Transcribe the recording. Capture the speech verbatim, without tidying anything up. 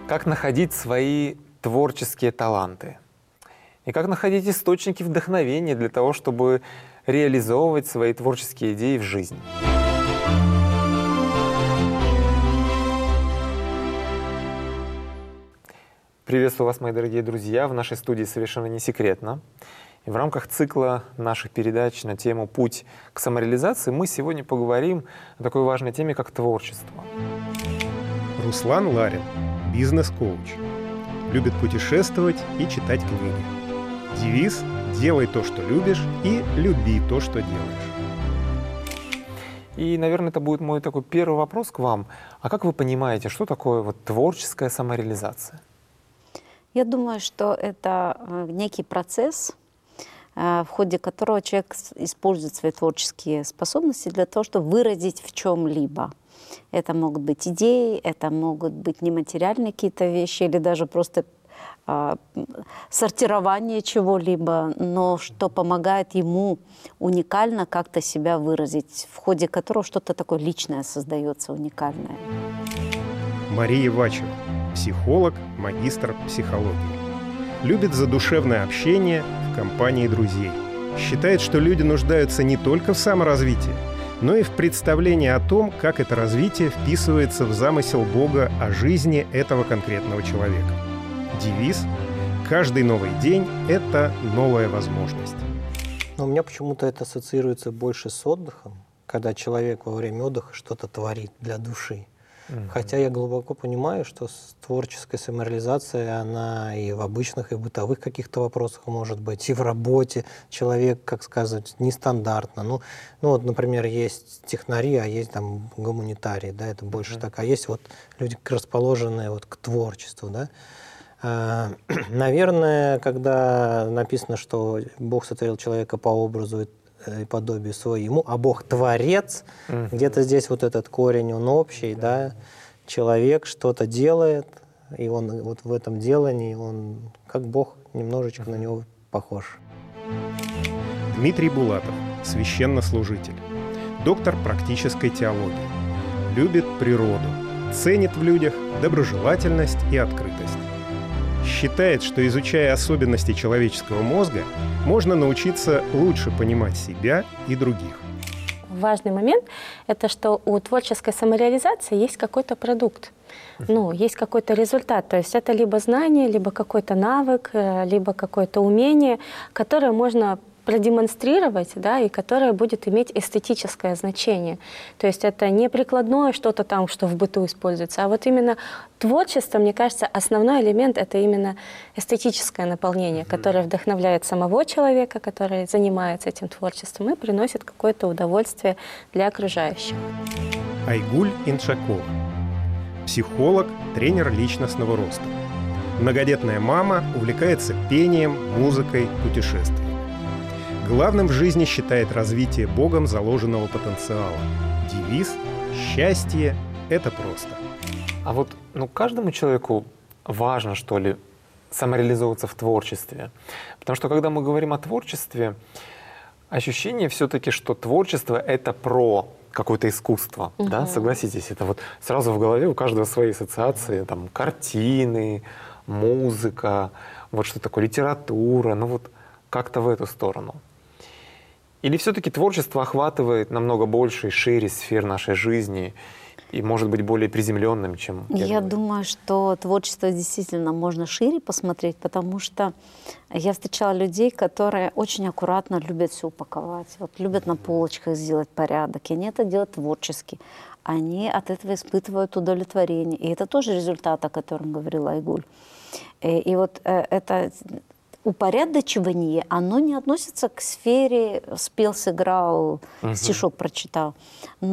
Как находить свои творческие таланты? И как находить источники вдохновения для того, чтобы реализовывать свои творческие идеи в жизни? Приветствую вас, мои дорогие друзья, в нашей студии «Совершенно не секретно». И в рамках цикла наших передач на тему «Путь к самореализации» мы сегодня поговорим о такой важной теме, как творчество. Руслан Ларин, бизнес-коуч. Любит путешествовать и читать книги. Девиз «Делай то, что любишь, и люби то, что делаешь». И, наверное, это будет мой такой первый вопрос к вам. А как вы понимаете, что такое вот творческая самореализация? Я думаю, что это некий процесс, в ходе которого человек использует свои творческие способности для того, чтобы выразить в чем-либо. Это могут быть идеи, это могут быть нематериальные какие-то вещи или даже просто а, сортирование чего-либо, но что помогает ему уникально как-то себя выразить, в ходе которого что-то такое личное создается, уникальное. Мария Вачева, психолог, магистр психологии. Любит задушевное общение в компании друзей. Считает, что люди нуждаются не только в саморазвитии, но и в представлении о том, как это развитие вписывается в замысел Бога о жизни этого конкретного человека. Девиз «Каждый новый день – это новая возможность». Но у меня почему-то это ассоциируется больше с отдыхом, когда человек во время отдыха что-то творит для души. Mm-hmm. Хотя я глубоко понимаю, что творческая самореализация, она и в обычных, и в бытовых каких-то вопросах может быть, и в работе человек, как сказать, нестандартно. Ну, ну вот, например, есть технари, а есть там гуманитарии, да, это больше mm-hmm. так. А есть вот люди, расположенные вот к творчеству, да. А, наверное, когда написано, что Бог сотворил человека по образу и подобию своему, а Бог творец, mm-hmm. где-то здесь вот этот корень, он общий, mm-hmm. да, человек что-то делает, и он вот в этом делании, он как Бог немножечко mm-hmm. на него похож. Дмитрий Булатов, священнослужитель, доктор практической теологии, любит природу, ценит в людях доброжелательность и открытость. Считает, что, изучая особенности человеческого мозга, можно научиться лучше понимать себя и других. Важный момент – это что у творческой самореализации есть какой-то продукт, ну, есть какой-то результат. То есть это либо знание, либо какой-то навык, либо какое-то умение, которое можно продемонстрировать, да, и которое будет иметь эстетическое значение. То есть это не прикладное что-то там, что в быту используется, а вот именно творчество, мне кажется, основной элемент – это именно эстетическое наполнение, mm-hmm. которое вдохновляет самого человека, который занимается этим творчеством и приносит какое-то удовольствие для окружающих. Айгуль Иншакова, психолог, тренер личностного роста. Многодетная мама, увлекается пением, музыкой, путешествиями. Главным в жизни считает развитие Богом заложенного потенциала. Девиз «Счастье – это просто». А вот ну, каждому человеку важно, что ли, самореализовываться в творчестве. Потому что, когда мы говорим о творчестве, ощущение все-таки, что творчество – это про какое-то искусство. Угу. Да? Согласитесь, это вот сразу в голове у каждого свои ассоциации. Там, картины, музыка, вот что такое литература. Ну вот как-то в эту сторону. Или все-таки творчество охватывает намного больше и шире сфер нашей жизни и может быть более приземленным, чем... Я, я думаю, что творчество действительно можно шире посмотреть, потому что я встречала людей, которые очень аккуратно любят все упаковать, вот, любят на полочках сделать порядок, и они это делают творчески. Они от этого испытывают удовлетворение. И это тоже результат, о котором говорила Айгуль. И, и вот это... упорядочивание, оно не относится к сфере «спел, сыграл, uh-huh. стишок прочитал».